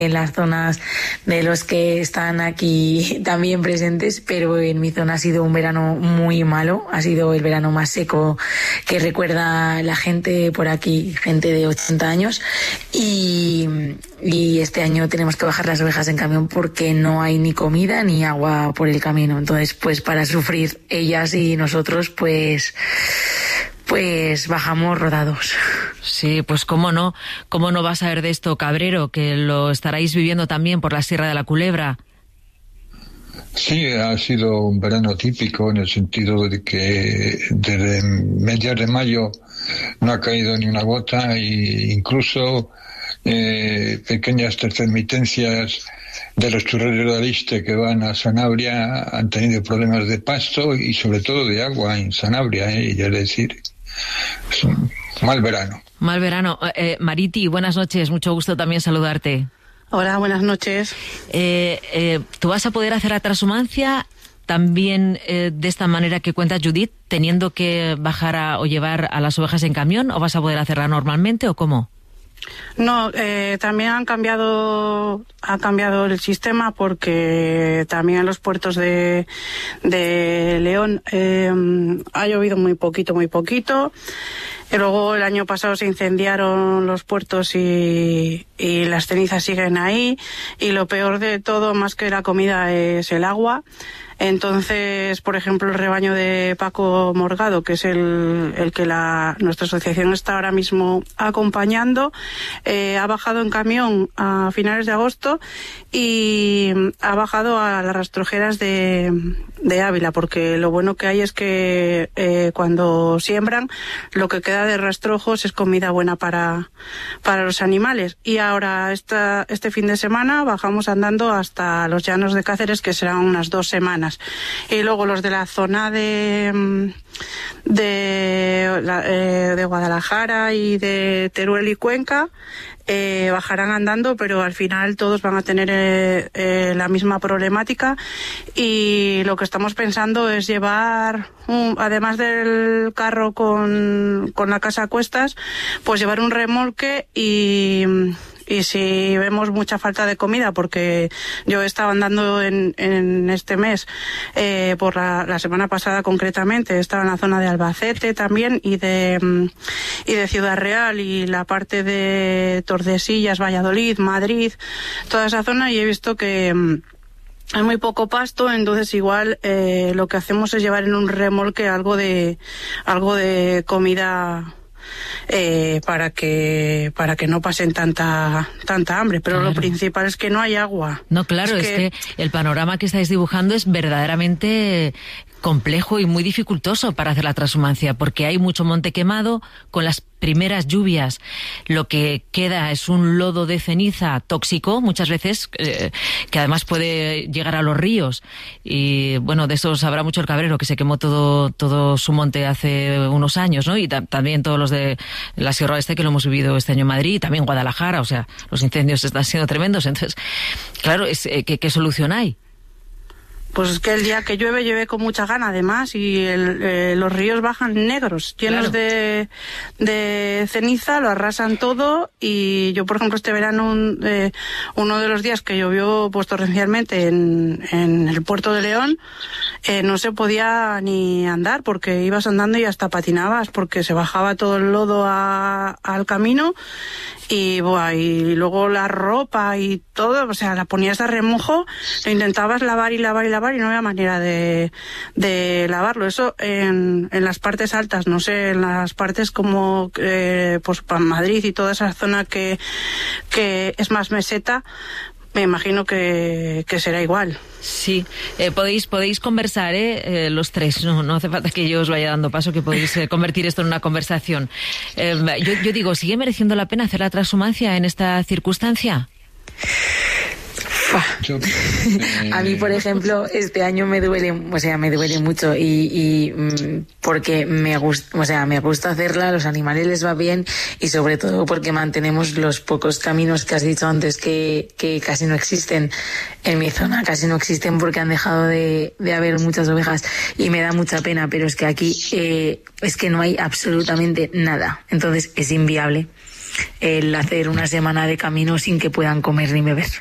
en las zonas de los que están aquí también presentes, pero en mi zona ha sido un verano muy malo, ha sido el verano más seco que recuerda la gente por aquí, gente de 80 años, y este año tenemos que bajar las ovejas en camión porque no hay ni comida ni agua por el camino. Entonces, pues para sufrir ellas y nosotros, pues bajamos rodados. Sí, pues cómo no vas a ver de esto, Cabrero, que lo estaréis viviendo también por la Sierra de la Culebra. Sí, ha sido un verano típico en el sentido de que desde mediados de mayo no ha caído ni una gota, e incluso pequeñas intermitencias de los churreros de Aliste que van a Sanabria han tenido problemas de pasto y sobre todo de agua en Sanabria, y es decir, es un mal verano. Mal verano. Mariti, buenas noches, mucho gusto también saludarte. Hola, buenas noches. ¿Tú vas a poder hacer la transhumancia también de esta manera que cuenta Judith, teniendo que bajar o llevar a las ovejas en camión, o vas a poder hacerla normalmente o cómo? No, también ha cambiado el sistema, porque también en los puertos de León ha llovido muy poquito. Y luego el año pasado se incendiaron los puertos y las cenizas siguen ahí. Y lo peor de todo, más que la comida, es el agua. Entonces, por ejemplo, el rebaño de Paco Morgado, que es el que nuestra asociación está ahora mismo acompañando, ha bajado en camión a finales de agosto y ha bajado a las rastrojeras de Ávila, porque lo bueno que hay es que cuando siembran, lo que queda de rastrojos es comida buena para los animales. Y ahora este fin de semana bajamos andando hasta los llanos de Cáceres, que serán unas 2 semanas. Y luego los de la zona de Guadalajara y de Teruel y Cuenca bajarán andando, pero al final todos van a tener la misma problemática. Y lo que estamos pensando es llevar, además del carro con la casa a cuestas, pues llevar un remolque y si vemos mucha falta de comida, porque yo he estado andando en este mes, por la semana pasada concretamente, he estado en la zona de Albacete también y de Ciudad Real y la parte de Tordesillas, Valladolid, Madrid, toda esa zona, y he visto que hay muy poco pasto. Entonces igual lo que hacemos es llevar en un remolque algo de comida para que no pasen tanta hambre, pero claro, lo principal es que no hay agua. No, claro, es que el panorama que estáis dibujando es verdaderamente complejo y muy dificultoso para hacer la transhumancia, porque hay mucho monte quemado. Con las primeras lluvias lo que queda es un lodo de ceniza tóxico, muchas veces, que además puede llegar a los ríos. Y bueno, de eso sabrá mucho el Cabrero, que se quemó todo su monte hace unos años, ¿no? Y también todos los de la Sierra Oeste, que lo hemos vivido este año en Madrid, y también Guadalajara. O sea, los incendios están siendo tremendos. Entonces, claro, ¿qué solución hay? Pues es que el día que llueve con mucha gana, además, y los ríos bajan negros, llenos, claro, de ceniza, lo arrasan todo. Y yo, por ejemplo, este verano, uno de los días que llovió pues torrencialmente en el puerto de León, no se podía ni andar, porque ibas andando y hasta patinabas, porque se bajaba todo el lodo al camino. Y luego la ropa y todo, o sea, la ponías a remojo, lo intentabas lavar y no había manera de lavarlo. Eso en las partes altas, no sé, en las partes como pues Madrid y toda esa zona que es más meseta, me imagino que será igual. Sí, podéis conversar, los tres, no hace falta que yo os vaya dando paso, que podéis convertir esto en una conversación. Yo digo, ¿sigue mereciendo la pena hacer la transhumancia en esta circunstancia? A mí, por ejemplo, este año me duele mucho y porque me gusta hacerla, los animales les va bien, y sobre todo porque mantenemos los pocos caminos que has dicho antes que casi no existen en mi zona, casi no existen porque han dejado de haber muchas ovejas, y me da mucha pena, pero es que aquí es que no hay absolutamente nada, entonces es inviable. el hacer una semana de camino sin que puedan comer ni beber.